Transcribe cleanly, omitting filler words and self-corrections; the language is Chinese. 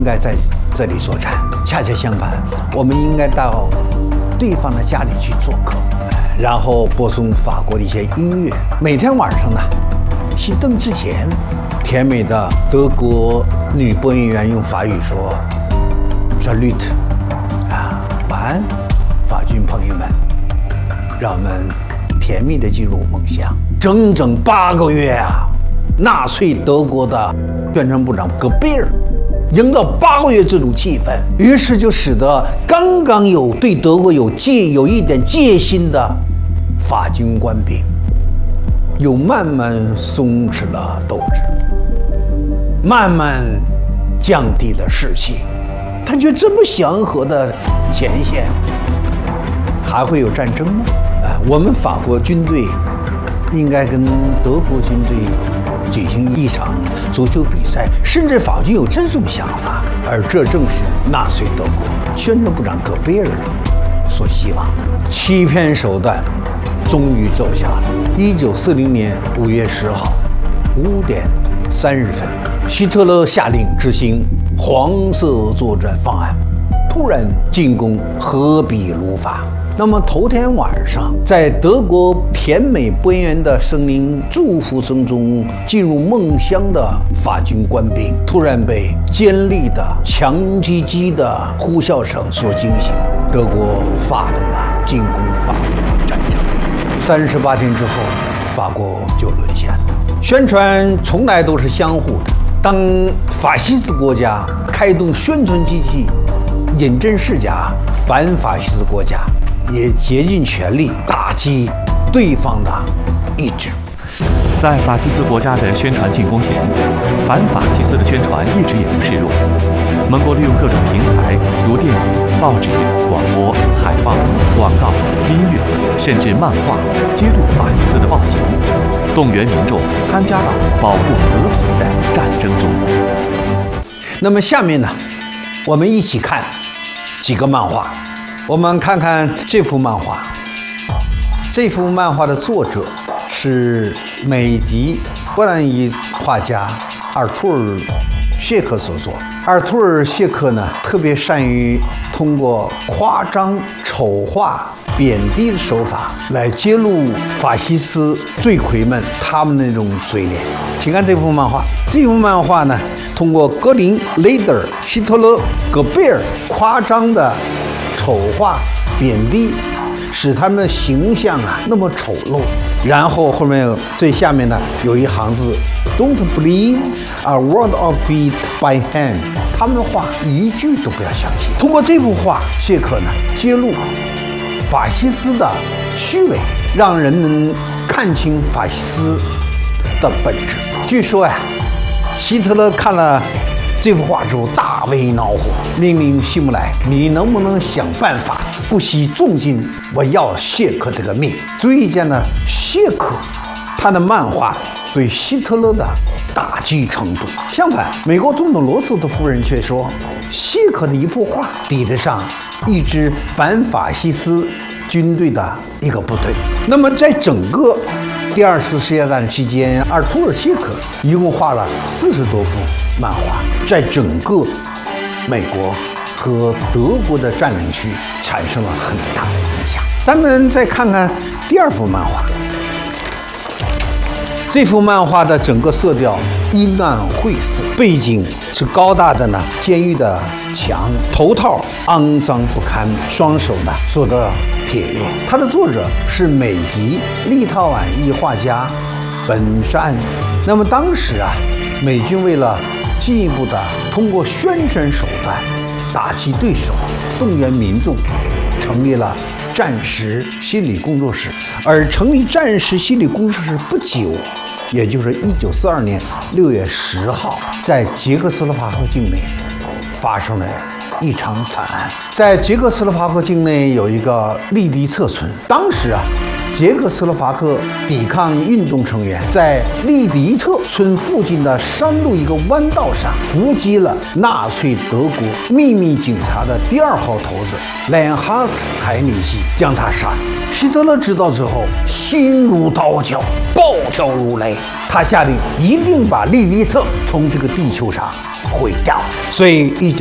应该在这里作战。恰恰相反，我们应该到对方的家里去做客，然后播送法国的一些音乐。每天晚上呢，熄灯之前，甜美的德国女播音员用法语说 ：“Salut， 晚安，法军朋友们，让我们甜蜜地进入梦乡。”整整8个月啊！纳粹德国的宣传部长戈贝尔营造8个月这种气氛，于是就使得刚刚对德国有一点戒心的法军官兵，又慢慢松弛了斗志，慢慢降低了士气。他觉得这么祥和的前线，还会有战争吗？我们法国军队应该跟德国军队举行一场足球比赛，甚至法军有这种想法，而这正是纳粹德国宣传部长戈贝尔所希望的。欺骗手段终于奏效了。1940年5月10号5点30分，希特勒下令执行黄色作战方案，突然进攻荷比卢法。那么头天晚上，在德国甜美播音员的声音祝福声中进入梦乡的法军官兵，突然被尖利的强击机的呼啸声所惊醒。德国发动了进攻法国的战争。38天之后，法国就沦陷了。宣传从来都是相互的，当法西斯国家开动宣传机器引真释假，反法西斯国家也竭尽全力打击对方的意志。 在法西斯国家的宣传进攻前，反法西斯的宣传一直也不示弱。盟国利用各种平台，如电影、报纸、广播、海报、广告、音乐，甚至漫画，揭露法西斯的暴行，动员民众参加到保护和平的战争中。 那么下面呢，我们一起看几个漫画。我们看看这幅漫画。这幅漫画的作者是美籍波兰裔画家阿尔图尔·谢克所作。阿尔图尔·谢克呢，特别善于通过夸张、丑化、贬低的手法来揭露法西斯罪魁们他们的那种嘴脸。请看这幅漫画。这幅漫画呢，通过格林、雷德尔、希特勒、戈贝尔夸张的丑化、贬低，使他们的形象那么丑陋。然后后面最下面呢有一行字 ：“Don't believe a word of it by hand。”他们的话一句都不要相信。通过这幅画，谢克呢揭露法西斯的虚伪，让人们看清法西斯的本质。据说希特勒看了这幅画之后大为恼火，命令希姆莱：“你能不能想办法不惜重金，我要谢克这个命？”足以见呢，谢克他的漫画对希特勒的打击程度。相反，美国总统罗斯的夫人却说，谢克的一幅画抵得上一支反法西斯军队的一个部队。那么在整个第2次世界大战期间，阿尔图尔·谢克一共画了40多幅漫画，在整个美国和德国的占领区产生了很大的影响。咱们再看看第2幅漫画。这幅漫画的整个色调阴暗晦涩，背景是高大的监狱的墙，头套肮脏不堪，双手做的铁链。它的作者是美籍立陶宛裔画家本山。那么当时美军为了进一步的通过宣传手段打击对手，动员民众，成立了战时心理工作室。而成立战时心理工作室不久，也就是1942年6月10号，在捷克斯洛伐克境内发生了一场惨案。在捷克斯洛伐克境内有一个利迪策村，当时捷克斯洛伐克抵抗运动成员在利迪策村附近的山路一个弯道上伏击了纳粹德国秘密警察的第2号头子莱恩哈特·海尼希，将他杀死。希特勒知道之后，心如刀绞，暴跳如雷。他下令一定把利迪策从这个地球上毁掉。所以